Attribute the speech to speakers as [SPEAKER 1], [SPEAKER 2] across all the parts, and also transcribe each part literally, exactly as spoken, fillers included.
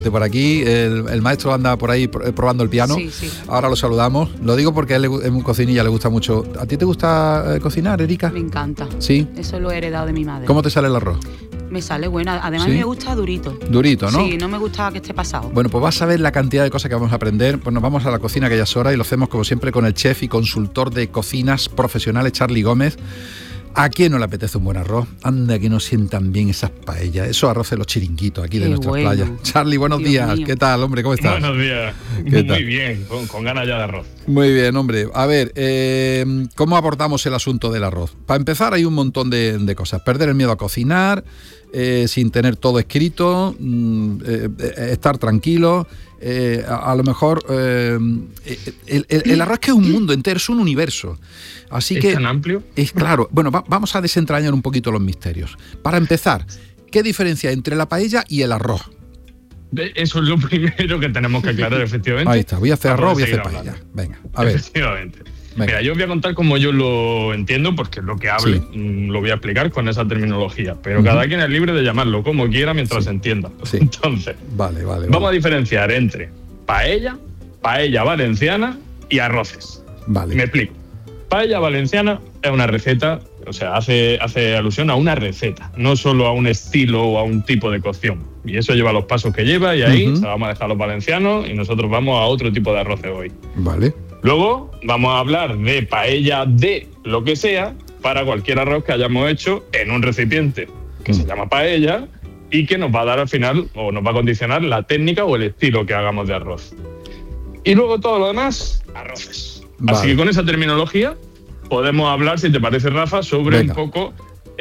[SPEAKER 1] Por aquí, el, el maestro anda por ahí probando el piano.
[SPEAKER 2] Sí, sí.
[SPEAKER 1] Ahora lo saludamos. Lo digo porque a él es un cocinilla, le gusta mucho. ¿A ti te gusta eh, cocinar, Erika?
[SPEAKER 2] Me encanta.
[SPEAKER 1] Sí.
[SPEAKER 2] Eso lo he heredado de mi madre.
[SPEAKER 1] ¿Cómo te sale el arroz?
[SPEAKER 2] Me sale bueno. Además
[SPEAKER 1] ¿Sí?
[SPEAKER 2] me gusta durito.
[SPEAKER 1] Durito, ¿no?
[SPEAKER 2] Sí, no me gusta que esté pasado.
[SPEAKER 1] Bueno, pues vas a ver la cantidad de cosas que vamos a aprender. Pues nos vamos a la cocina, que ya es hora, y lo hacemos como siempre con el chef y consultor de cocinas profesionales, Charly Gómez. ¿A quién no le apetece un buen arroz? Anda, que no sientan bien esas paellas, esos arroces de los chiringuitos aquí de
[SPEAKER 2] Qué
[SPEAKER 1] nuestras
[SPEAKER 2] bueno.
[SPEAKER 1] playas. Charly, buenos
[SPEAKER 2] Dios
[SPEAKER 1] días.
[SPEAKER 2] mío.
[SPEAKER 1] ¿Qué tal, hombre? ¿Cómo estás?
[SPEAKER 3] Buenos días.
[SPEAKER 1] ¿Qué
[SPEAKER 3] Muy
[SPEAKER 1] tal?
[SPEAKER 3] bien, con, con ganas ya de arroz.
[SPEAKER 1] Muy bien, hombre. A ver, eh, ¿cómo abordamos el asunto del arroz? Para empezar, hay un montón de, de cosas. Perder el miedo a cocinar, eh, sin tener todo escrito, mm, eh, eh, estar tranquilo. Eh, a, a lo mejor eh, el, el, el arroz, que es un mundo entero, es un universo. Así
[SPEAKER 3] ¿Es
[SPEAKER 1] que
[SPEAKER 3] tan amplio?
[SPEAKER 1] es claro. Bueno, va, vamos a desentrañar un poquito los misterios. Para empezar, ¿qué diferencia hay entre la paella y el arroz?
[SPEAKER 3] Eso es lo primero que tenemos que aclarar, efectivamente.
[SPEAKER 1] Ahí está, voy a hacer
[SPEAKER 3] para
[SPEAKER 1] arroz, voy a
[SPEAKER 3] poder
[SPEAKER 1] hacer
[SPEAKER 3] seguir
[SPEAKER 1] paella.
[SPEAKER 3] hablando.
[SPEAKER 1] Venga, a ver.
[SPEAKER 3] Efectivamente.
[SPEAKER 1] Venga.
[SPEAKER 3] Mira, yo os voy a contar cómo yo lo entiendo, porque lo que hable
[SPEAKER 1] Sí.
[SPEAKER 3] mm, lo voy a explicar con esa terminología. Pero
[SPEAKER 1] Uh-huh.
[SPEAKER 3] cada quien es libre de llamarlo como quiera mientras
[SPEAKER 1] Sí.
[SPEAKER 3] se entienda.
[SPEAKER 1] Sí.
[SPEAKER 3] Entonces,
[SPEAKER 1] Vale, vale.
[SPEAKER 3] vamos a
[SPEAKER 1] vale.
[SPEAKER 3] diferenciar entre paella, paella valenciana y arroces.
[SPEAKER 1] Vale.
[SPEAKER 3] Me explico. Paella valenciana es una receta, o sea, hace, hace alusión a una receta, no solo a un estilo o a un tipo de cocción. Y eso lleva los pasos que lleva, y ahí
[SPEAKER 1] Uh-huh.
[SPEAKER 3] se la vamos a dejar a los valencianos, y nosotros vamos a otro tipo de arroces hoy.
[SPEAKER 1] Vale.
[SPEAKER 3] Luego vamos a hablar de paella de lo que sea para cualquier arroz que hayamos hecho en un recipiente que
[SPEAKER 1] Mm.
[SPEAKER 3] se llama paella y que nos va a dar al final, o nos va a condicionar la técnica o el estilo que hagamos de arroz. Y luego todo lo demás, arroces.
[SPEAKER 1] Vale.
[SPEAKER 3] Así que con esa terminología podemos hablar, si te parece, Rafa, sobre
[SPEAKER 1] Venga.
[SPEAKER 3] un poco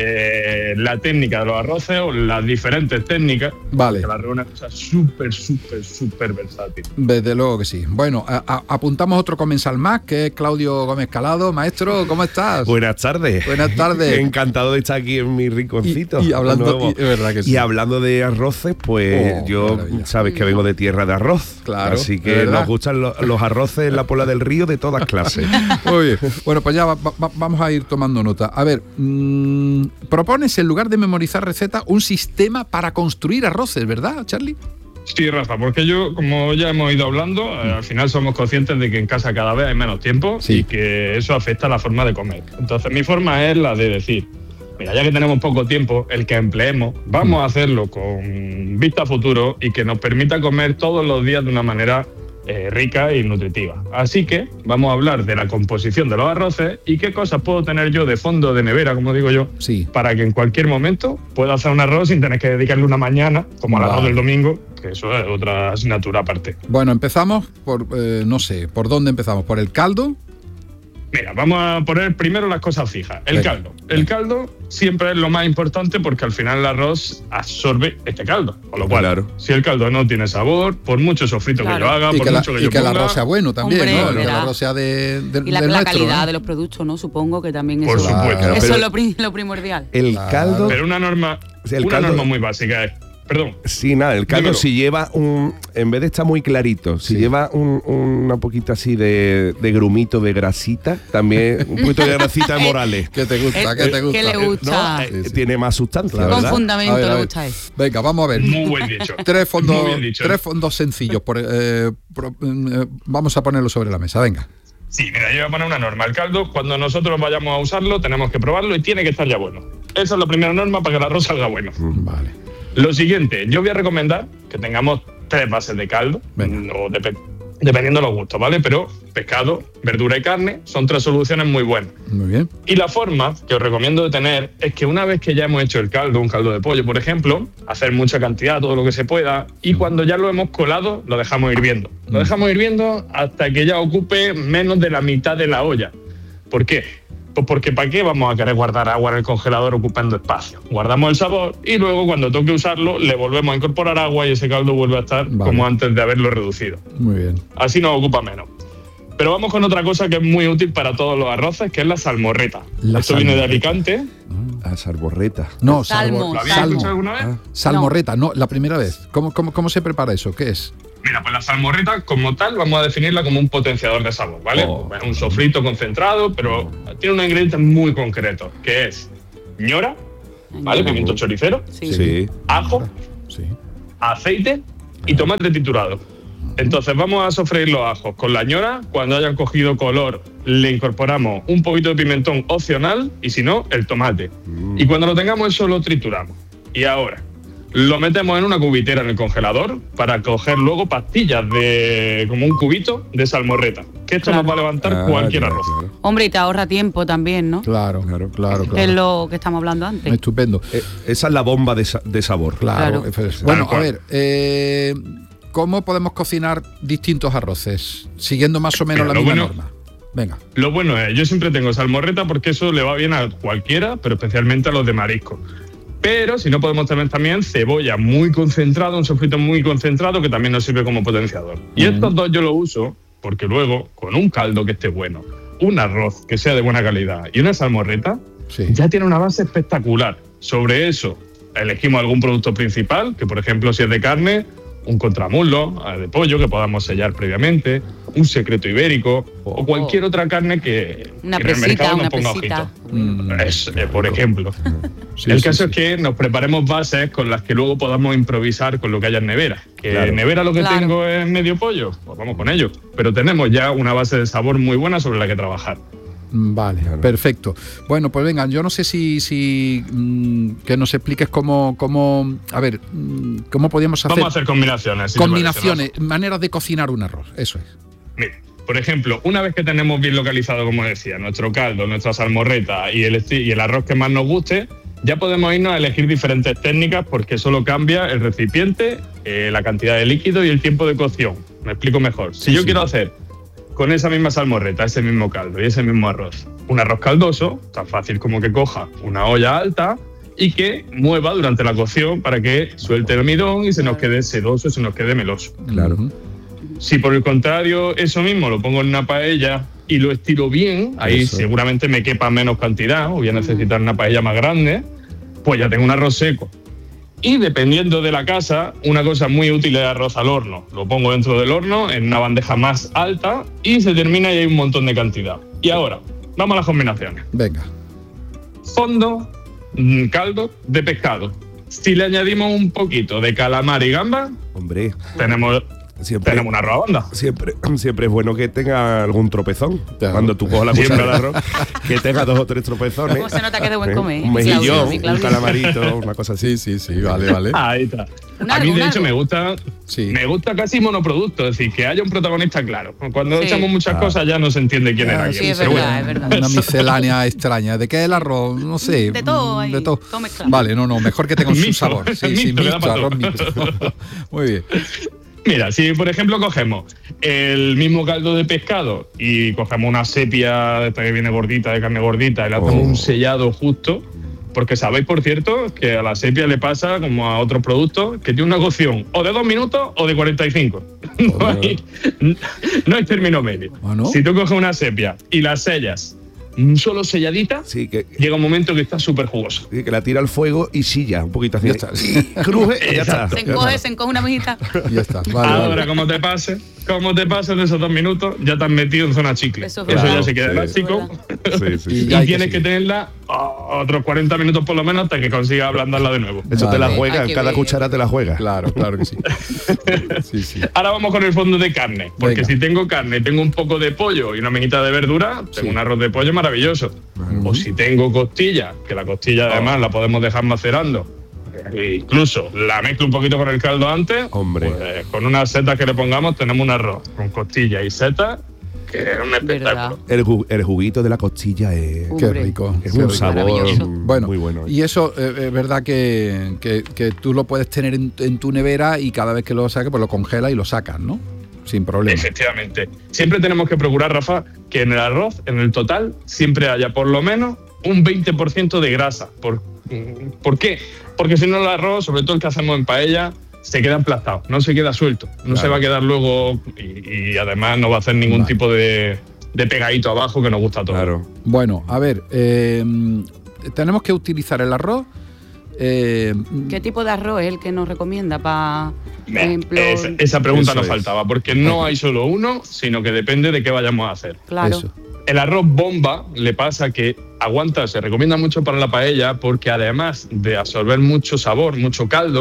[SPEAKER 3] eh, la técnica de los arroces o las diferentes técnicas.
[SPEAKER 1] Vale.
[SPEAKER 3] Que la arroz es una cosa súper, súper, súper versátil.
[SPEAKER 1] Desde luego que sí. Bueno, a- a- apuntamos otro comensal más, que es Claudio Gómez Calado. Maestro, ¿cómo estás?
[SPEAKER 4] Buenas tardes.
[SPEAKER 1] Buenas tardes.
[SPEAKER 4] Encantado de estar aquí en mi rinconcito.
[SPEAKER 1] Y- y hablando-
[SPEAKER 4] de nuevo.
[SPEAKER 1] y- es verdad que sí.
[SPEAKER 4] Y hablando de arroces, pues
[SPEAKER 1] Oh,
[SPEAKER 4] yo,
[SPEAKER 1] maravilla.
[SPEAKER 4] sabes que vengo de tierra de arroz.
[SPEAKER 1] Claro,
[SPEAKER 4] Así
[SPEAKER 1] es
[SPEAKER 4] que
[SPEAKER 1] verdad.
[SPEAKER 4] nos gustan lo- los arroces en la Puebla del Río de todas clases.
[SPEAKER 1] Muy bien. Bueno, pues ya va- va- vamos a ir tomando nota. A ver, mmm, propones, en lugar de memorizar recetas, un sistema para construir arroces, ¿verdad, Charly?
[SPEAKER 3] Sí, Rafa, porque yo, como ya hemos ido hablando, eh, al final somos conscientes de que en casa cada vez hay menos tiempo
[SPEAKER 1] Sí.
[SPEAKER 3] y que eso afecta a la forma de comer. Entonces, mi forma es la de decir, mira, ya que tenemos poco tiempo, el que empleemos, vamos a hacerlo con vista a futuro y que nos permita comer todos los días de una manera eh, rica y nutritiva. Así que vamos a hablar de la composición de los arroces y qué cosas puedo tener yo de fondo de nevera, como digo yo,
[SPEAKER 1] Sí.
[SPEAKER 3] para que en cualquier momento pueda hacer un arroz sin tener que dedicarle una mañana, como al arroz
[SPEAKER 1] Vale.
[SPEAKER 3] del domingo, que eso es otra asignatura aparte.
[SPEAKER 1] Bueno, empezamos por, eh, no sé, ¿por dónde empezamos? ¿Por el caldo?
[SPEAKER 3] Mira, vamos a poner primero las cosas fijas. El
[SPEAKER 1] Venga,
[SPEAKER 3] caldo. El
[SPEAKER 1] venga.
[SPEAKER 3] caldo siempre es lo más importante porque al final el arroz absorbe este caldo. Con lo cual,
[SPEAKER 4] Claro.
[SPEAKER 3] si el caldo no tiene sabor, por mucho sofrito
[SPEAKER 2] Claro.
[SPEAKER 3] que yo haga,
[SPEAKER 1] Y
[SPEAKER 3] por
[SPEAKER 1] que, la-
[SPEAKER 3] mucho que
[SPEAKER 1] y
[SPEAKER 3] yo
[SPEAKER 1] que el
[SPEAKER 3] ponga,
[SPEAKER 1] arroz sea bueno también,
[SPEAKER 2] Hombre,
[SPEAKER 1] ¿no? Que el
[SPEAKER 2] verá.
[SPEAKER 1] arroz sea de, de,
[SPEAKER 2] Y la,
[SPEAKER 1] del
[SPEAKER 2] la
[SPEAKER 1] nuestro,
[SPEAKER 2] calidad
[SPEAKER 1] ¿no?
[SPEAKER 2] de los productos, ¿no? Supongo que también
[SPEAKER 3] Por
[SPEAKER 2] eso,
[SPEAKER 3] supuesto.
[SPEAKER 1] Claro,
[SPEAKER 2] eso
[SPEAKER 4] pero-
[SPEAKER 2] es lo, pri- lo primordial.
[SPEAKER 4] El
[SPEAKER 1] Claro.
[SPEAKER 4] caldo.
[SPEAKER 3] pero una norma,
[SPEAKER 4] Sí, el
[SPEAKER 3] una
[SPEAKER 4] caldo-
[SPEAKER 3] norma muy básica es, perdón,
[SPEAKER 4] Sí, nada, el caldo
[SPEAKER 3] Dímelo.
[SPEAKER 4] si lleva un. En vez de estar muy clarito, si
[SPEAKER 1] Sí.
[SPEAKER 4] lleva un, una poquita así de, de grumito de grasita, también un poquito de grasita de Morales.
[SPEAKER 1] ¿Qué te gusta?
[SPEAKER 2] Eh,
[SPEAKER 1] ¿Qué te
[SPEAKER 2] ¿qué
[SPEAKER 1] gusta?
[SPEAKER 2] le gusta?
[SPEAKER 4] ¿no? Eh,
[SPEAKER 1] Sí, sí.
[SPEAKER 4] Tiene más sustancia,
[SPEAKER 1] Claro.
[SPEAKER 2] Con
[SPEAKER 4] ¿verdad?
[SPEAKER 2] fundamento
[SPEAKER 1] A ver, a
[SPEAKER 2] le
[SPEAKER 1] ver.
[SPEAKER 2] gusta eso.
[SPEAKER 1] Venga, vamos a ver.
[SPEAKER 3] muy buen dicho.
[SPEAKER 1] Tres fondos,
[SPEAKER 3] Muy bien dicho.
[SPEAKER 1] tres fondos sencillos. Por, eh, pro- eh, vamos a ponerlo sobre la mesa. Venga.
[SPEAKER 3] Sí, mira, yo voy a poner una norma. El caldo, cuando nosotros vayamos a usarlo, tenemos que probarlo y tiene que estar ya bueno. Esa es la primera norma para que el arroz salga bueno.
[SPEAKER 1] Vale.
[SPEAKER 3] Lo siguiente, yo voy a recomendar que tengamos tres bases de caldo,
[SPEAKER 1] Venga.
[SPEAKER 3] o dep- dependiendo de los gustos, ¿vale? Pero pescado, verdura y carne son tres soluciones muy buenas.
[SPEAKER 1] Muy bien.
[SPEAKER 3] Y la forma que os recomiendo de tener es que una vez que ya hemos hecho el caldo, un caldo de pollo, por ejemplo, hacer mucha cantidad, todo lo que se pueda, y cuando ya lo hemos colado, lo dejamos hirviendo. Lo dejamos hirviendo hasta que ya ocupe menos de la mitad de la olla. ¿Por qué? Pues porque ¿para qué vamos a querer guardar agua en el congelador ocupando espacio? Guardamos el sabor y luego cuando toque usarlo le volvemos a incorporar agua y ese caldo vuelve a estar
[SPEAKER 1] Vale.
[SPEAKER 3] como antes de haberlo reducido.
[SPEAKER 1] Muy bien.
[SPEAKER 3] Así nos ocupa menos. Pero vamos con otra cosa que es muy útil para todos los arroces, que es la salmorreta.
[SPEAKER 1] La
[SPEAKER 3] Esto viene de
[SPEAKER 1] salmorreta.
[SPEAKER 3] Alicante.
[SPEAKER 4] A salvorreta.
[SPEAKER 1] No,
[SPEAKER 2] Salmo,
[SPEAKER 1] salmo-
[SPEAKER 3] ¿Lo habéis
[SPEAKER 2] Salmo.
[SPEAKER 3] escuchado alguna vez?
[SPEAKER 4] Ah.
[SPEAKER 1] Salmorreta, no, la primera vez. ¿Cómo, cómo, ¿Cómo se prepara eso? ¿Qué es?
[SPEAKER 3] Mira, pues la salmorreta como tal vamos a definirla como un potenciador de sabor, ¿vale?
[SPEAKER 1] Oh.
[SPEAKER 3] Pues un sofrito concentrado, pero tiene unos ingredientes muy concretos, que es ñora, ¿vale?
[SPEAKER 2] Ñora.
[SPEAKER 3] Pimiento choricero,
[SPEAKER 2] Sí.
[SPEAKER 4] Sí.
[SPEAKER 3] ajo,
[SPEAKER 1] Sí.
[SPEAKER 3] aceite y tomate triturado. Entonces vamos a sofreír los ajos con la ñora. Cuando hayan cogido color, le incorporamos un poquito de pimentón opcional y si no, el tomate. Mm. Y cuando lo tengamos eso lo trituramos. Y ahora lo metemos en una cubitera en el congelador para coger luego pastillas de como un cubito de salmorreta. Que esto claro. nos va a levantar ah, cualquier claro, arroz.
[SPEAKER 2] Claro. Hombre, y te ahorra tiempo también, ¿no?
[SPEAKER 1] Claro, claro, claro. claro.
[SPEAKER 2] Es lo que estamos hablando antes.
[SPEAKER 1] Estupendo.
[SPEAKER 4] Eh, esa es la bomba de, sa- de sabor.
[SPEAKER 1] Claro. claro. Bueno, a ver, eh, ¿cómo podemos cocinar distintos arroces? Siguiendo más o menos Mira, la misma bueno, norma. Venga.
[SPEAKER 3] Lo bueno es, yo siempre tengo salmorreta porque eso le va bien a cualquiera, pero especialmente a los de marisco. Pero si no podemos tener también cebolla muy concentrada, un sofrito muy concentrado que también nos sirve como potenciador. Y uh-huh. estos dos yo los uso porque luego, con un caldo que esté bueno, un arroz que sea de buena calidad y una salmorreta, sí. ya tiene una base espectacular. Sobre eso, elegimos algún producto principal, que por ejemplo, si es de carne, un contramuslo de pollo que podamos sellar previamente, un secreto ibérico oh. o cualquier otra carne que,
[SPEAKER 2] una
[SPEAKER 3] que en el mercado nos ponga ojito. Mm. Es, eh, por ejemplo. Sí, el caso sí, es que sí. nos preparemos bases con las que luego podamos improvisar con lo que haya en nevera. Que claro. en nevera lo que claro. tengo es medio pollo, pues vamos con ello. Pero tenemos ya una base de sabor muy buena sobre la que trabajar.
[SPEAKER 1] Vale, claro. perfecto. Bueno, pues venga, yo no sé si, si mmm, que nos expliques cómo, cómo, a ver, mmm, cómo podríamos hacer...
[SPEAKER 3] Vamos a hacer combinaciones. Si
[SPEAKER 1] combinaciones, parece, ¿no? Maneras de cocinar un arroz, eso es.
[SPEAKER 3] Mira, por ejemplo, una vez que tenemos bien localizado, como decía, nuestro caldo, nuestra salmorreta y el, y el arroz que más nos guste, ya podemos irnos a elegir diferentes técnicas porque solo cambia el recipiente, eh, la cantidad de líquido y el tiempo de cocción. Me explico mejor. Si sí, yo sí. quiero hacer con esa misma salmorreta, ese mismo caldo y ese mismo arroz, un arroz caldoso, tan fácil como que coja una olla alta y que mueva durante la cocción para que suelte el almidón y se nos quede sedoso, se nos quede meloso.
[SPEAKER 1] Claro.
[SPEAKER 3] Si por el contrario eso mismo lo pongo en una paella y lo estiro bien, ahí eso. seguramente me quepa menos cantidad o voy a necesitar una paella más grande, pues ya tengo un arroz seco. Y dependiendo de la casa, una cosa muy útil es arroz al horno. Lo pongo dentro del horno en una bandeja más alta y se termina y hay un montón de cantidad. Y ahora, vamos a las combinaciones.
[SPEAKER 1] Venga.
[SPEAKER 3] Fondo, caldo de pescado. Si le añadimos un poquito de calamar y gamba,
[SPEAKER 4] hombre,
[SPEAKER 3] tenemos... Siempre, tenemos una arroz a banda.
[SPEAKER 4] Siempre, siempre es bueno que tenga algún tropezón. Claro. Cuando tú cojas la cuchara de arroz, que tenga dos o tres tropezones.
[SPEAKER 2] ¿Cómo se nota que es de buen comer?
[SPEAKER 4] Un mejillón, un calamarito, una cosa así.
[SPEAKER 1] Sí, sí, sí, vale, vale.
[SPEAKER 3] Ahí está.
[SPEAKER 2] Una,
[SPEAKER 3] a mí, de
[SPEAKER 2] una,
[SPEAKER 3] hecho, me gusta,
[SPEAKER 1] sí.
[SPEAKER 3] me gusta casi monoproducto, es decir, que haya un protagonista claro. Cuando sí. echamos muchas ah. cosas ya no se entiende quién
[SPEAKER 1] ah,
[SPEAKER 3] era
[SPEAKER 1] sí,
[SPEAKER 3] quién.
[SPEAKER 2] Es verdad, bueno, es verdad.
[SPEAKER 1] Una miscelánea extraña. ¿De qué es el arroz? No sé.
[SPEAKER 2] De todo ahí.
[SPEAKER 1] De todo.
[SPEAKER 2] todo mezclado.
[SPEAKER 1] Vale, no, no, mejor que tenga un
[SPEAKER 3] mixto,
[SPEAKER 1] sabor. Sí,
[SPEAKER 3] mixto,
[SPEAKER 1] sí, mixto, arroz mixto. Muy bien.
[SPEAKER 3] Mira, si por ejemplo cogemos el mismo caldo de pescado y cogemos una sepia esta que viene gordita, de carne gordita, y le hacemos oh. un sellado justo, porque sabéis, por cierto, que a la sepia le pasa como a otros productos, que tiene una cocción o de dos minutos o de cuarenta y cinco. Oh. No, hay, no hay término medio.
[SPEAKER 1] ¿Ah, no?
[SPEAKER 3] Si tú coges una sepia y la sellas solo selladita,
[SPEAKER 4] sí, que,
[SPEAKER 3] llega un momento que está súper jugoso.
[SPEAKER 4] Sí, que la tira al fuego y silla un poquito así. Ya está. Cruje y ya está.
[SPEAKER 2] Se encoge, se encoge una mejita.
[SPEAKER 1] Ya está. Vale,
[SPEAKER 3] Ahora,
[SPEAKER 1] vale.
[SPEAKER 3] como te pase, como te pases de esos dos minutos, ya te has metido en zona chicle.
[SPEAKER 2] Eso,
[SPEAKER 3] Eso
[SPEAKER 2] claro.
[SPEAKER 3] ya se queda
[SPEAKER 4] Sí,
[SPEAKER 3] elástico.
[SPEAKER 4] Sí, sí,
[SPEAKER 3] y
[SPEAKER 4] sí.
[SPEAKER 3] y tienes que, que tenerla oh, otros cuarenta minutos por lo menos hasta que consigas ablandarla de nuevo.
[SPEAKER 4] Eso
[SPEAKER 1] vale.
[SPEAKER 4] te la juega,
[SPEAKER 2] Ay,
[SPEAKER 4] cada
[SPEAKER 2] bien.
[SPEAKER 4] cuchara te la juega.
[SPEAKER 1] Claro, claro que sí. Sí, sí.
[SPEAKER 3] Ahora vamos con el fondo de carne. Porque
[SPEAKER 1] Venga.
[SPEAKER 3] si tengo carne, tengo un poco de pollo y una mejita de verdura, tengo
[SPEAKER 1] Sí.
[SPEAKER 3] un arroz de pollo maravilloso.
[SPEAKER 1] Uh-huh.
[SPEAKER 3] O si tengo costilla, que la costilla además la podemos dejar macerando. E incluso la mezclo un poquito con el caldo antes.
[SPEAKER 4] Hombre.
[SPEAKER 3] Pues, con unas setas que le pongamos tenemos un arroz con costilla y setas, que es un espectáculo.
[SPEAKER 4] El, ju- el juguito de la costilla es,
[SPEAKER 1] Qué
[SPEAKER 2] Hombre.
[SPEAKER 1] rico.
[SPEAKER 4] es
[SPEAKER 1] qué
[SPEAKER 4] un
[SPEAKER 1] rico.
[SPEAKER 4] sabor
[SPEAKER 2] Maravilloso.
[SPEAKER 1] Bueno,
[SPEAKER 4] muy bueno.
[SPEAKER 1] y eso eh, es verdad que, que, que tú lo puedes tener en, en tu nevera y cada vez que lo saques, pues lo congelas y lo sacas, ¿no? Sin problema.
[SPEAKER 3] Efectivamente. Siempre tenemos que procurar, Rafa, que en el arroz, en el total, siempre haya por lo menos un veinte por ciento de grasa. ¿Por, ¿por qué? Porque si no el arroz, sobre todo el que hacemos en paella, se queda aplastado, no se queda suelto. No
[SPEAKER 1] Claro.
[SPEAKER 3] se va a quedar luego y, y además no va a hacer ningún
[SPEAKER 1] Vale.
[SPEAKER 3] tipo de, de pegadito abajo que nos gusta a todos.
[SPEAKER 4] Claro.
[SPEAKER 1] Bueno, a ver, eh, tenemos que utilizar el arroz. Eh,
[SPEAKER 2] ¿Qué tipo de arroz es el que nos recomienda para, por
[SPEAKER 3] Mira,
[SPEAKER 2] ejemplo?
[SPEAKER 3] esa, esa pregunta
[SPEAKER 4] Eso
[SPEAKER 3] nos
[SPEAKER 4] es.
[SPEAKER 3] faltaba, porque no hay solo uno, sino que depende de qué vayamos a hacer.
[SPEAKER 2] Claro.
[SPEAKER 1] Eso.
[SPEAKER 3] El arroz bomba le pasa que aguanta, se recomienda mucho para la paella porque además de absorber mucho sabor, mucho caldo,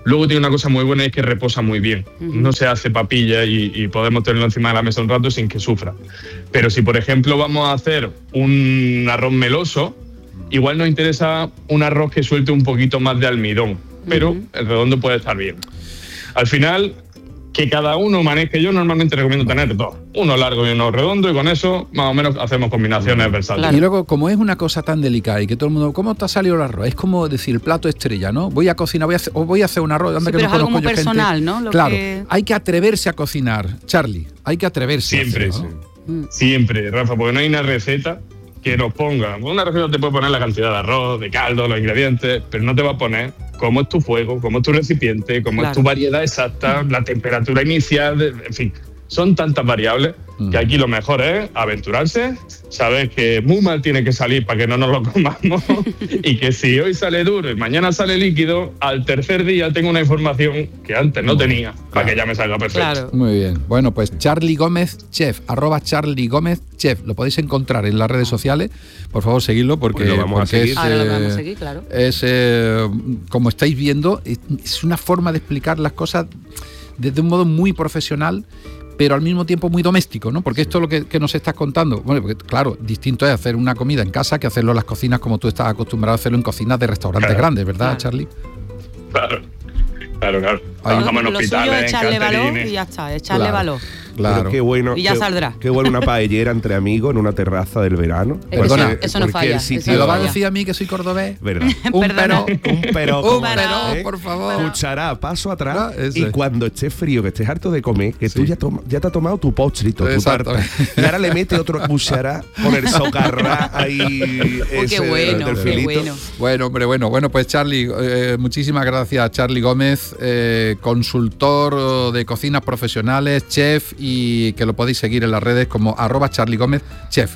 [SPEAKER 3] Luego tiene una cosa muy buena y es que reposa muy bien. Uh-huh. No se hace papilla y, y podemos tenerlo encima de la mesa un rato sin que sufra. Pero si, por ejemplo, vamos a hacer un arroz meloso, igual nos interesa un arroz que suelte un poquito más de almidón, pero uh-huh. el redondo puede estar bien. Al final, que cada uno maneje, yo normalmente recomiendo tener dos, uno largo y uno redondo, y con eso más o menos hacemos combinaciones versátiles.
[SPEAKER 1] Claro. Y luego, como es una cosa tan delicada y que todo el mundo, ¿cómo te ha salido el arroz? Es como decir el plato estrella, ¿no? Voy a cocinar, voy a hacer, o voy a hacer un arroz, anda
[SPEAKER 2] sí,
[SPEAKER 1] que
[SPEAKER 2] pero
[SPEAKER 1] no
[SPEAKER 2] es algo
[SPEAKER 1] conozco
[SPEAKER 2] muy
[SPEAKER 1] yo
[SPEAKER 2] personal,
[SPEAKER 1] gente.
[SPEAKER 2] ¿no? Lo
[SPEAKER 1] claro,
[SPEAKER 2] que...
[SPEAKER 1] hay que atreverse a cocinar, Charly, hay que atreverse.
[SPEAKER 3] Siempre,
[SPEAKER 1] a hacerlo, ¿no?
[SPEAKER 3] sí. Siempre, Rafa, porque no hay una receta que nos ponga. Una receta te puede poner la cantidad de arroz, de caldo, los ingredientes, pero no te va a poner cómo es tu fuego, cómo es tu recipiente, cómo claro. es tu variedad exacta, la temperatura inicial, en fin. Son tantas variables que aquí lo mejor es aventurarse, saber que muy mal tiene que salir para que no nos lo comamos y que si hoy sale duro y mañana sale líquido, al tercer día tengo una información que antes no tenía claro. para que ya me salga perfecto. Claro.
[SPEAKER 1] Muy bien. Bueno, pues Charly Gómez Chef, arroba Charly Gómez Chef. Lo podéis encontrar en las redes sociales. Por favor, seguidlo porque,
[SPEAKER 4] pues lo vamos
[SPEAKER 1] porque
[SPEAKER 4] a seguir.
[SPEAKER 1] es,
[SPEAKER 2] Ahora lo vamos a seguir, claro.
[SPEAKER 1] Es, eh, como estáis viendo, es, es una forma de explicar las cosas desde un modo muy profesional, pero al mismo tiempo muy doméstico, ¿no? Porque esto es lo que, que nos estás contando. Bueno, porque claro, distinto es hacer una comida en casa que hacerlo en las cocinas como tú estás acostumbrado a hacerlo en cocinas de restaurantes claro. grandes, ¿verdad, claro. Charly?
[SPEAKER 3] Claro, claro, claro.
[SPEAKER 2] Trabajamos en hospitales, en echarle valor y ya está, echarle
[SPEAKER 1] claro.
[SPEAKER 2] valor.
[SPEAKER 1] Claro.
[SPEAKER 4] Pero qué bueno,
[SPEAKER 2] y ya
[SPEAKER 4] qué,
[SPEAKER 2] saldrá.
[SPEAKER 4] Qué bueno una paellera entre amigos en una terraza del verano.
[SPEAKER 1] Perdona,
[SPEAKER 2] eso, eso no falla.
[SPEAKER 1] ¿Me lo vas a decir a mí que soy cordobés?
[SPEAKER 4] ¿Verdad?
[SPEAKER 1] un pero,
[SPEAKER 4] un pero,
[SPEAKER 1] un pero, ¿eh? Por favor.
[SPEAKER 4] Cuchará, paso atrás.
[SPEAKER 1] Ah,
[SPEAKER 4] y cuando estés frío, que estés harto de comer, que sí. tú ya, toma, ya te has tomado tu postrito, tu tarta. Y ahora le metes otro cuchará con el socarrá ahí.
[SPEAKER 2] Oh, ese qué bueno, del qué bueno.
[SPEAKER 1] Bueno, hombre, bueno, bueno, pues Charly, eh, muchísimas gracias, Charly Gómez, eh, consultor de cocinas profesionales, chef, y que lo podéis seguir en las redes como arroba Charly Gómez Chef.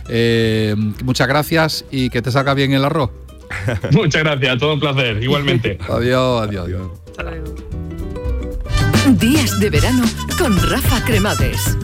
[SPEAKER 1] Eh, muchas gracias y que te salga bien el arroz.
[SPEAKER 3] Muchas gracias, todo un placer, igualmente.
[SPEAKER 1] Adiós, adiós, adiós.
[SPEAKER 5] Días de verano con Rafa Cremades.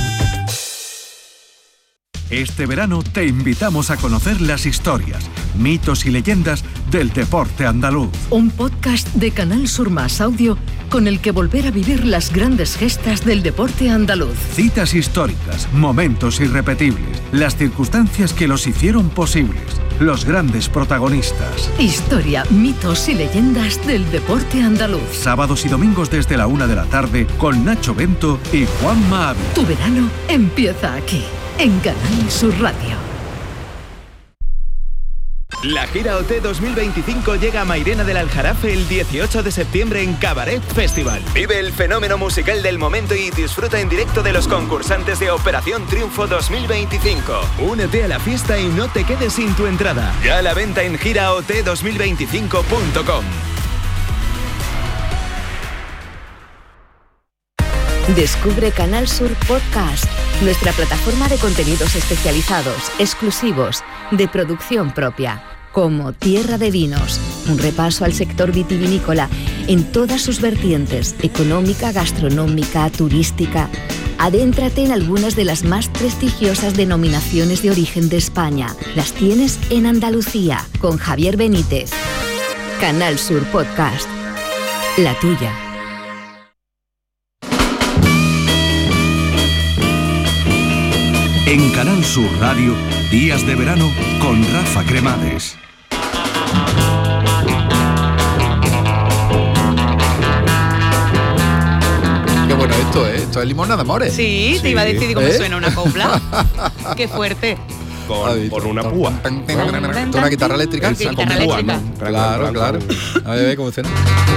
[SPEAKER 6] Este verano te invitamos a conocer las historias, mitos y leyendas del deporte andaluz.
[SPEAKER 5] Un podcast de Canal Sur Más Audio con el que volver a vivir las grandes gestas del deporte andaluz.
[SPEAKER 6] Citas históricas, momentos irrepetibles, las circunstancias que los hicieron posibles, los grandes protagonistas.
[SPEAKER 5] Historia, mitos y leyendas del deporte andaluz.
[SPEAKER 6] Sábados y domingos desde la una de la tarde con Nacho Bento y Juanma Ávila.
[SPEAKER 5] Tu verano empieza aquí, en Canal Sur Radio.
[SPEAKER 7] La gira O T dos mil veinticinco llega a Mairena del Aljarafe el dieciocho de septiembre en Cabaret Festival. Vive el fenómeno musical del momento y disfruta en directo de los concursantes de Operación Triunfo dos mil veinticinco. Únete a la fiesta y no te quedes sin tu entrada. Ya a la venta en gira o t dos mil veinticinco punto com.
[SPEAKER 8] Descubre Canal Sur Podcast, nuestra plataforma de contenidos especializados, exclusivos, de producción propia, como Tierra de Vinos, un repaso al sector vitivinícola en todas sus vertientes, económica, gastronómica, turística. Adéntrate en algunas de las más prestigiosas denominaciones de origen de España. Las tienes en Andalucía, con Javier Benítez. Canal Sur Podcast, la tuya.
[SPEAKER 6] En Canal Sur Radio, Días de verano con Rafa Cremades.
[SPEAKER 1] Qué bueno esto, ¿eh? Esto es limonada de amores.
[SPEAKER 2] Sí,
[SPEAKER 1] sí,
[SPEAKER 2] te iba a decir cómo
[SPEAKER 1] ¿eh?
[SPEAKER 2] suena una copla. Qué fuerte.
[SPEAKER 4] Con, con una púa.
[SPEAKER 1] Una guitarra eléctrica.
[SPEAKER 2] Sí,
[SPEAKER 1] con
[SPEAKER 2] guitarra
[SPEAKER 1] púa,
[SPEAKER 2] eléctrica.
[SPEAKER 1] ¿no? Claro, claro. A ver, cómo suena.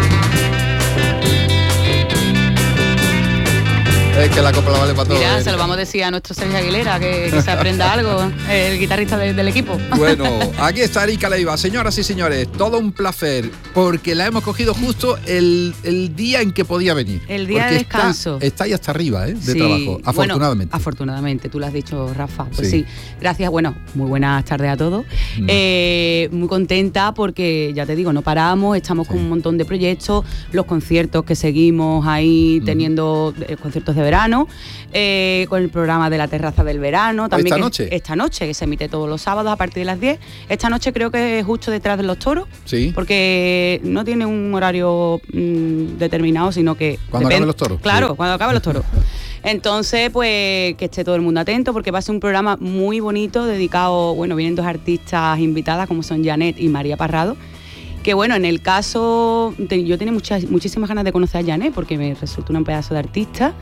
[SPEAKER 1] Es que la copla vale para todo.
[SPEAKER 2] Mira,
[SPEAKER 1] ¿eh?
[SPEAKER 2] se lo vamos a decir a nuestro Sergio Aguilera, que, que se aprenda algo, el guitarrista de, del equipo.
[SPEAKER 1] Bueno, aquí está Erika Leiva. Señoras y señores, todo un placer, porque la hemos cogido justo el, el día en que podía venir.
[SPEAKER 2] El día de descanso.
[SPEAKER 1] Está, está ahí hasta arriba, ¿eh? De
[SPEAKER 2] sí,
[SPEAKER 1] trabajo, afortunadamente.
[SPEAKER 2] Bueno, afortunadamente, tú lo has dicho, Rafa. Pues
[SPEAKER 1] sí.
[SPEAKER 2] sí, gracias. Bueno, muy buenas tardes a todos. Mm. Eh, muy contenta porque, ya te digo, no paramos, estamos sí. con un montón de proyectos, los conciertos que seguimos ahí mm. teniendo, eh, conciertos de verano, verano, eh, con el programa de la terraza del verano. También
[SPEAKER 1] ¿Esta
[SPEAKER 2] que,
[SPEAKER 1] noche?
[SPEAKER 2] Esta noche, que se emite todos los sábados a partir de las diez. Esta noche creo que es justo detrás de los toros.
[SPEAKER 1] Sí.
[SPEAKER 2] Porque no tiene un horario mmm, determinado, sino que...
[SPEAKER 1] ¿Cuándo acaben los toros?
[SPEAKER 2] Claro,
[SPEAKER 1] Sí.
[SPEAKER 2] cuando acaben los toros. Entonces, pues que esté todo el mundo atento, porque va a ser un programa muy bonito, dedicado, bueno, vienen dos artistas invitadas, como son Janet y María Parrado, que bueno, en el caso, te, yo tenía muchas, muchísimas ganas de conocer a Janet, porque me resulta un pedazo de artista,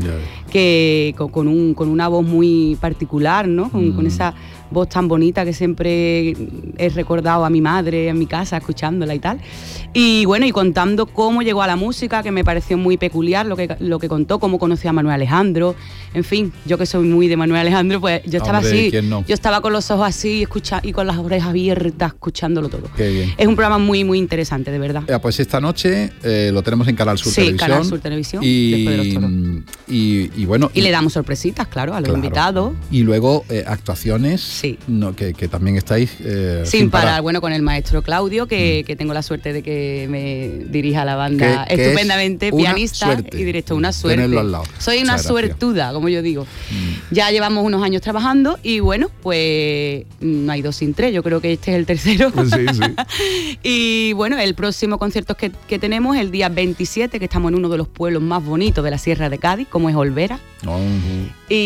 [SPEAKER 2] que con, con, un, con una voz muy particular, ¿no? Con, mm. con esa voz tan bonita que siempre he recordado a mi madre en mi casa, escuchándola y tal. Y bueno, y contando cómo llegó a la música, que me pareció muy peculiar lo que, lo que contó, cómo conoció a Manuel Alejandro. En fin, yo que soy muy de Manuel Alejandro, pues yo estaba
[SPEAKER 1] Hombre,
[SPEAKER 2] así,
[SPEAKER 1] ¿quién no?
[SPEAKER 2] yo estaba con los ojos así escucha, y con las orejas abiertas, escuchándolo todo.
[SPEAKER 1] Qué bien.
[SPEAKER 2] Es un programa muy, muy interesante, de verdad.
[SPEAKER 1] Ya, pues esta noche eh, lo tenemos en Canal Sur
[SPEAKER 2] Sí,
[SPEAKER 1] Televisión.
[SPEAKER 2] Canal Sur Televisión,
[SPEAKER 1] y,
[SPEAKER 2] después de los toros.
[SPEAKER 1] Y, y bueno...
[SPEAKER 2] Y le damos sorpresitas, claro, a los
[SPEAKER 1] Claro.
[SPEAKER 2] invitados.
[SPEAKER 1] Y luego eh, actuaciones
[SPEAKER 2] Sí.
[SPEAKER 1] no, que, que también estáis eh,
[SPEAKER 2] Sin, sin parar. parar, bueno, con el maestro Claudio, que, mm. que tengo la suerte de que me dirija la banda
[SPEAKER 1] que, que
[SPEAKER 2] estupendamente, pianista
[SPEAKER 1] suerte.
[SPEAKER 2] y director, una suerte.
[SPEAKER 1] Tenerlo al lado.
[SPEAKER 2] Soy una
[SPEAKER 1] Muchas
[SPEAKER 2] suertuda, como yo digo. Mm. Ya llevamos unos años trabajando y bueno, pues no hay dos sin tres, yo creo que este es el tercero.
[SPEAKER 4] Sí, sí.
[SPEAKER 2] Y bueno, el próximo concierto que, que tenemos el día veintisiete, que estamos en uno de los pueblos más bonitos de la Sierra de Cádiz, como es Olvera.
[SPEAKER 1] Uh-huh.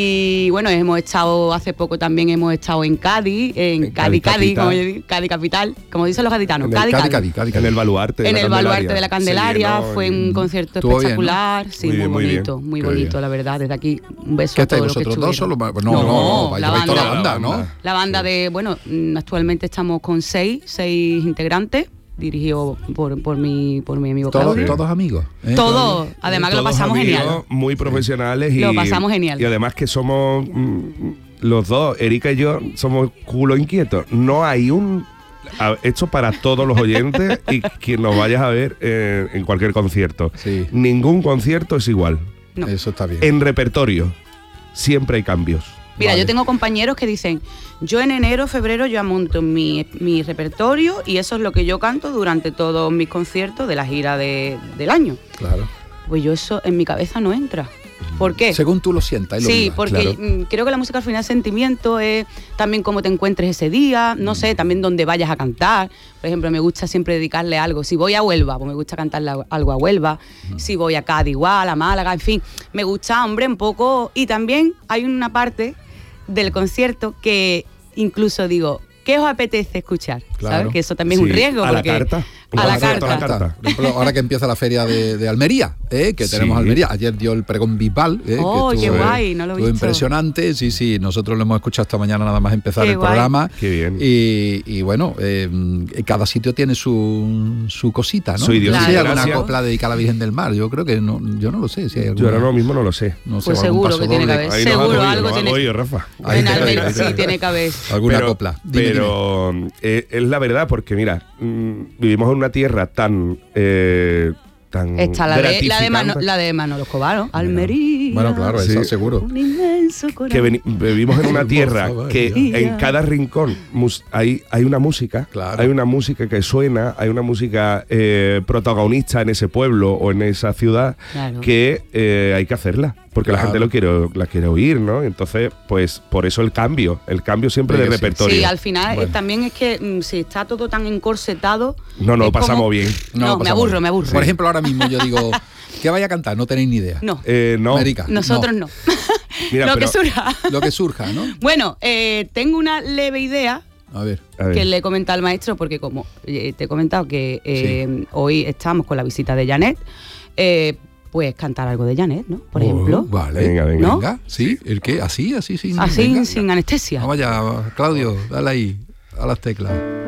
[SPEAKER 2] Y bueno, hemos estado, hace poco también hemos estado en Cádiz, en, en Cádiz, Cádiz, como yo digo, Cádiz capital, como dicen los gaditanos, Cádiz,
[SPEAKER 1] Cádiz,
[SPEAKER 2] Cádiz.
[SPEAKER 1] Cádiz, Cádiz.
[SPEAKER 4] En el baluarte de
[SPEAKER 2] en
[SPEAKER 4] la
[SPEAKER 2] el
[SPEAKER 4] Candelaria.
[SPEAKER 2] baluarte de la Candelaria,
[SPEAKER 4] Sí,
[SPEAKER 2] fue un concierto
[SPEAKER 1] Estuvo
[SPEAKER 2] espectacular,
[SPEAKER 1] bien, ¿no?
[SPEAKER 2] sí,
[SPEAKER 4] Muy
[SPEAKER 2] muy,
[SPEAKER 4] bien, muy
[SPEAKER 2] bonito,
[SPEAKER 4] bien.
[SPEAKER 2] muy
[SPEAKER 1] Qué
[SPEAKER 2] bonito,
[SPEAKER 1] bien.
[SPEAKER 2] la verdad. Desde aquí un beso
[SPEAKER 1] ¿Qué
[SPEAKER 2] a
[SPEAKER 1] estáis
[SPEAKER 2] todos los que
[SPEAKER 1] vosotros dos solo?
[SPEAKER 2] estuvieron.
[SPEAKER 1] No, no, no,
[SPEAKER 2] la
[SPEAKER 1] vais
[SPEAKER 2] banda,
[SPEAKER 1] toda la banda, ¿no?
[SPEAKER 2] La banda de, bueno, actualmente estamos con seis, seis integrantes, dirigido por, por, mi, por mi amigo
[SPEAKER 1] Todos,
[SPEAKER 2] Claudio.
[SPEAKER 1] todos amigos. ¿eh?
[SPEAKER 2] Todos, además que lo
[SPEAKER 4] Todos
[SPEAKER 2] pasamos
[SPEAKER 4] amigos,
[SPEAKER 2] genial.
[SPEAKER 4] Muy profesionales y
[SPEAKER 2] Lo pasamos genial.
[SPEAKER 4] Y además que somos mm, los dos, Erika y yo, somos culo inquietos. No hay un a, esto para todos los oyentes y quien nos vayas a ver eh, en cualquier concierto.
[SPEAKER 1] Sí.
[SPEAKER 4] Ningún concierto es igual.
[SPEAKER 2] No.
[SPEAKER 1] Eso está bien.
[SPEAKER 4] En repertorio siempre hay cambios.
[SPEAKER 2] Mira,
[SPEAKER 1] Vale.
[SPEAKER 2] yo tengo compañeros que dicen, yo en enero, febrero ya monto mi, mi repertorio y eso es lo que yo canto durante todos mis conciertos de la gira de, del año.
[SPEAKER 1] Claro.
[SPEAKER 2] Pues yo eso en mi cabeza no entra. ¿Por qué?
[SPEAKER 1] Según tú lo sientas. Y lo
[SPEAKER 2] Sí,
[SPEAKER 1] vivas,
[SPEAKER 2] porque
[SPEAKER 1] claro.
[SPEAKER 2] mm, creo que la música al final es sentimiento, es también cómo te encuentres ese día, no sé, también dónde vayas a cantar. Por ejemplo, me gusta siempre dedicarle algo. Si voy a Huelva, pues me gusta cantarle algo a Huelva. Si voy a Cádiz igual, a Málaga, en fin. Me gusta, hombre, un poco... Y también hay una parte del concierto que incluso digo, ¿qué os apetece escuchar?
[SPEAKER 1] Claro.
[SPEAKER 2] ¿Sabes? Que eso también
[SPEAKER 4] Sí,
[SPEAKER 2] es un riesgo.
[SPEAKER 4] a la
[SPEAKER 2] porque
[SPEAKER 4] carta.
[SPEAKER 2] A la
[SPEAKER 1] Claro,
[SPEAKER 2] carta.
[SPEAKER 1] a la carta. Por ejemplo, ahora que empieza la feria de, de Almería, ¿eh? que
[SPEAKER 4] Sí.
[SPEAKER 1] tenemos Almería. Ayer dio el pregón Bisbal. ¿eh?
[SPEAKER 2] Oh,
[SPEAKER 1] que
[SPEAKER 2] qué
[SPEAKER 1] estuvo,
[SPEAKER 2] guay, no lo he
[SPEAKER 1] estuvo
[SPEAKER 2] visto.
[SPEAKER 1] impresionante. Sí, sí, nosotros lo hemos escuchado esta mañana nada más empezar
[SPEAKER 2] Qué
[SPEAKER 1] el
[SPEAKER 2] guay.
[SPEAKER 1] programa.
[SPEAKER 4] Qué bien.
[SPEAKER 1] Y, y bueno, eh, cada sitio tiene su, su cosita, ¿no?
[SPEAKER 4] Su
[SPEAKER 1] No sé si hay alguna
[SPEAKER 4] idiosincrasia.
[SPEAKER 1] copla dedicada a la Virgen del Mar. Yo creo que no, yo no lo sé. Si hay
[SPEAKER 4] Yo
[SPEAKER 1] alguna,
[SPEAKER 4] ahora mismo no lo sé.
[SPEAKER 1] no sé,
[SPEAKER 2] Pues
[SPEAKER 1] algún
[SPEAKER 2] seguro
[SPEAKER 1] paso
[SPEAKER 2] que tiene que
[SPEAKER 1] doble.
[SPEAKER 2] haber.
[SPEAKER 4] Ahí nos
[SPEAKER 2] Seguro,
[SPEAKER 4] hago yo,
[SPEAKER 2] algo
[SPEAKER 4] nos
[SPEAKER 2] tiene
[SPEAKER 4] hago
[SPEAKER 2] que-
[SPEAKER 4] yo, Rafa.
[SPEAKER 1] Ahí
[SPEAKER 2] En
[SPEAKER 1] te
[SPEAKER 2] Almería
[SPEAKER 1] cae, ahí te
[SPEAKER 2] sí
[SPEAKER 1] cae.
[SPEAKER 2] tiene que haber.
[SPEAKER 1] Alguna
[SPEAKER 4] pero,
[SPEAKER 1] copla. Dime,
[SPEAKER 4] pero eh, es la verdad, porque mira, mm, vivimos en una tierra tan eh, tan
[SPEAKER 2] Está la de, la de,
[SPEAKER 4] gratificante
[SPEAKER 2] Mano, la de Manolo Escobar, ¿no? Almería.
[SPEAKER 1] Bueno, claro,
[SPEAKER 4] Sí.
[SPEAKER 1] eso seguro.
[SPEAKER 2] Un inmenso corazón.
[SPEAKER 4] que veni- vivimos en una tierra
[SPEAKER 1] Hermosa,
[SPEAKER 4] que
[SPEAKER 2] vaya.
[SPEAKER 4] en cada rincón mus- hay, hay una música,
[SPEAKER 1] Claro.
[SPEAKER 4] hay una música que suena, hay una música eh, protagonista en ese pueblo o en esa ciudad
[SPEAKER 2] Claro.
[SPEAKER 4] que eh, hay que hacerla, porque la
[SPEAKER 1] Claro.
[SPEAKER 4] gente lo quiere, la quiere oír, ¿no? Entonces, pues por eso el cambio, el cambio siempre
[SPEAKER 1] Sí,
[SPEAKER 4] de
[SPEAKER 1] que sí.
[SPEAKER 4] repertorio.
[SPEAKER 2] Sí, al final eh,
[SPEAKER 1] Bueno.
[SPEAKER 2] también es que mm, si está todo tan encorsetado.
[SPEAKER 4] No, no,
[SPEAKER 2] es
[SPEAKER 4] pasamos
[SPEAKER 2] como-
[SPEAKER 4] bien.
[SPEAKER 2] No, me
[SPEAKER 1] pasamos
[SPEAKER 2] aburro,
[SPEAKER 1] bien.
[SPEAKER 2] me aburro.
[SPEAKER 1] Por ejemplo, ahora mismo yo digo, ¿qué vaya a cantar? No tenéis ni idea.
[SPEAKER 2] No,
[SPEAKER 4] Eh, no,
[SPEAKER 1] América.
[SPEAKER 2] nosotros no.
[SPEAKER 4] Mira,
[SPEAKER 2] Lo
[SPEAKER 4] pero-
[SPEAKER 2] que surja.
[SPEAKER 1] Lo que surja, ¿no?
[SPEAKER 2] Bueno, eh, tengo una leve idea
[SPEAKER 1] A ver.
[SPEAKER 4] A ver.
[SPEAKER 2] que le he comentado al maestro, porque como eh, te he comentado que eh, hoy estamos con la visita de Janet, eh, pues cantar algo de Janet, ¿no? Por
[SPEAKER 1] Oh,
[SPEAKER 2] ejemplo.
[SPEAKER 1] Vale.
[SPEAKER 4] Venga, venga.
[SPEAKER 2] ¿No?
[SPEAKER 1] Venga, ¿sí? ¿El qué? ¿Así? ¿Así? Sin,
[SPEAKER 2] Así,
[SPEAKER 1] venga.
[SPEAKER 2] sin anestesia.
[SPEAKER 1] Ah, vaya, Claudio, dale ahí a las teclas.